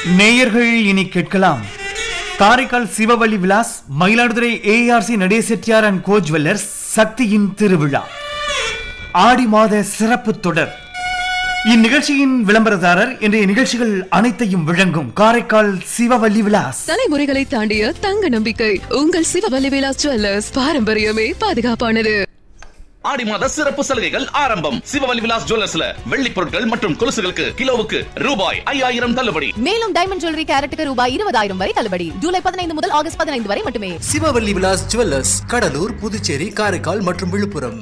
நேயர்கள் இனி கேட்கலாம். Karaikal Sivavalli Vilas, Mayiladuthurai ARC Natesa Chettiar and go jewellers சக்தியின் திருவிழா ஆடி மாத சிறப்பு தொடர். இந்நிகழ்ச்சியின் விளம்பரதாரர் இன்றைய நிகழ்ச்சிகள் அனைத்தையும் வழங்கும் காரைக்கால் சிவவள்ளி விலாஸ். தலைமுறைகளை தாண்டிய தங்க நம்பிக்கை உங்கள் சிவவள்ளி விலாஸ் ஜுவல்லர்ஸ். பாரம்பரியமே பாதுகாப்பானது. ஆடி மாத சிறப்பு சலுகைகள் ஆரம்பம். சிவவள்ளி விலாஸ் ஜுவல்லர்ஸ்ல வெள்ளி பொருட்கள் மற்றும் கொலுசுகளுக்கு கிலோவுக்கு ரூபாய் 5000 தள்ளுபடி. மேலும் டைமண்ட் ஜுவல்லரி கேரட்டுக்கு ரூபாய் 20000 வரை தள்ளுபடி. ஜூலை 15 முதல் ஆகஸ்ட் 15 வரை மட்டுமே. சிவவள்ளி விலாஸ் ஜுவல்லர்ஸ், கடலூர், புதுச்சேரி, காரைக்கால் மற்றும் விழுப்புரம்.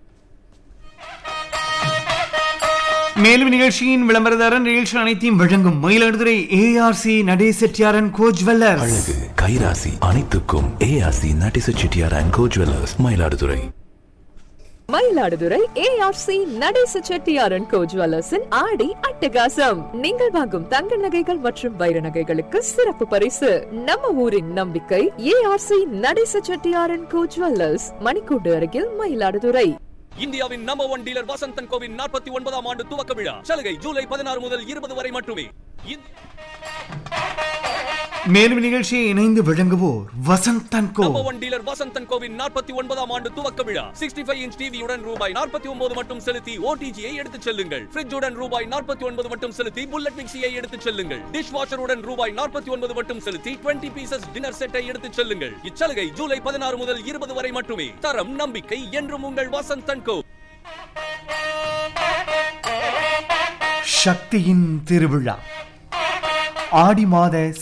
மேலும் நிகழ்ச்சியின் விளம்பரதாரர் நிகழ்ச்சி அனைத்தையும் வழங்கும் Mayiladuthurai ARC Natesa Chettiar and go jewellers. அழகு கைராசி அனைத்துக்கும் ARC Natesa Chettiar and go jewellers, Mayiladuthurai. Mayiladuthurai ARC Natesa Chettiar and கோ ஜுவல்லர்ஸின் ஆடி அட்டகாசம். நீங்கள் வாங்கும் தங்க நகைகள் மற்றும் வைர நகைகளுக்கு சிறப்பு பரிசு. நம்ம ஊரின் நம்பிக்கை ARC Natesa Chettiar and go jewellers, மணிக்கூண்டு அருகில், மயிலாடுதுறை. இந்தியாவின் நம்பர் 1 டீலர் வசந்தன் கோவின் 49ஆம் ஆண்டு துவக்க விழா சலுகை ஜூலை 16 முதல் 20 வரை மட்டுமே. மேலும் நிகழ்ச்சியை இணைந்து வழங்குவோர் வசந்தன் கோ. நம்பர் 1 டீலர் வசந்தன் கோவின் 49ஆம் ஆண்டு துவக்க விழா 65 இன்ச் டிவியுடன் ரூபாய் 49 மட்டும் செலுத்தி ஓடிஜியை எடுத்துச் செல்லுங்கள். ஃப்ரிட்ஜுடன் ரூபாய் 49 மட்டும் செலுத்தி புல்லட் மிக்சியை எடுத்துச் செல்லுங்கள். டிஷ் வாஷருடன் ரூபாய் 49 மட்டும் செலுத்தி 20 பீசஸ் டின்னர் செட்டை எடுத்துச் செல்லுங்கள். இச்சலுகை ஜூலை 16 முதல் 20 வரை மட்டுமே. தரம் நம்பிக்கை என்றும் உங்கள் வசந்தன் கோ. சக்தியின் திருவிழா ஆடி மாத